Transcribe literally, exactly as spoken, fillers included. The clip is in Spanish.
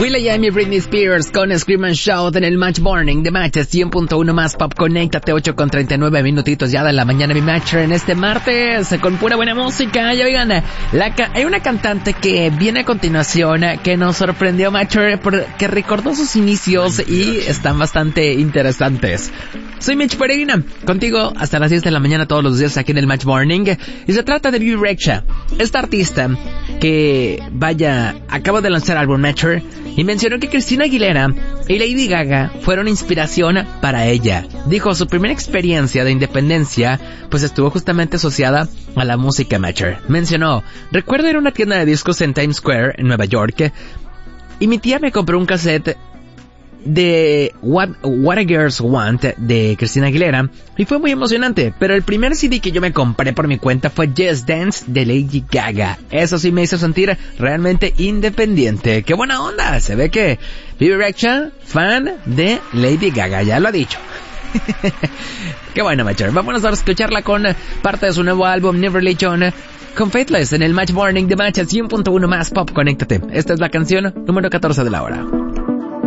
will.i.am y Britney Spears con Scream and Shout en el Match Morning de Match cien punto uno más Pop. Conéctate, ocho con treinta y nueve minutitos ya de la mañana, mi Matcher, en este martes con pura buena música. Y oigan, la ca- hay una cantante que viene a continuación que nos sorprendió, Matcher, que recordó sus inicios y están bastante interesantes. Soy Mitch Peregrina, contigo hasta las diez de la mañana todos los días aquí en el Match Morning. Y se trata de Bebe Rexha, esta artista que, vaya, acaba de lanzar álbum Matcher y mencionó que Christina Aguilera y Lady Gaga fueron inspiración para ella. Dijo, su primera experiencia de independencia pues estuvo justamente asociada a la música Matcher. Mencionó, recuerdo ir a una tienda de discos en Times Square, en Nueva York, y mi tía me compró un cassette de What, What a Girls Want de Christina Aguilera y fue muy emocionante, pero el primer C D que yo me compré por mi cuenta fue Just Dance de Lady Gaga. Eso sí me hizo sentir realmente independiente. ¡Qué buena onda! Se ve que Bebe Rexha, fan de Lady Gaga, ya lo ha dicho. Qué bueno, Matcher. Vámonos a escucharla con parte de su nuevo álbum New Religion con Faithless en el Match Morning de Match cien punto uno más Pop. Conéctate. Esta es la canción número catorce de la hora.